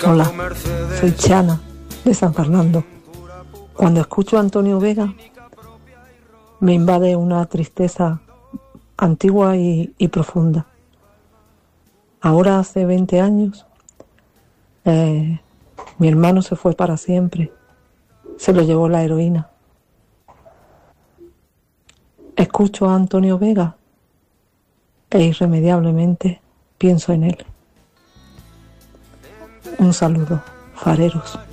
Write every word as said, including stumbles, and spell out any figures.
Hola, soy Chana, de San Fernando. Cuando escucho a Antonio Vega, me invade una tristeza antigua y, y profunda. Ahora hace veinte años, eh, mi hermano se fue para siempre. Se lo llevó la heroína. Escucho a Antonio Vega e irremediablemente pienso en él. Un saludo, fareros.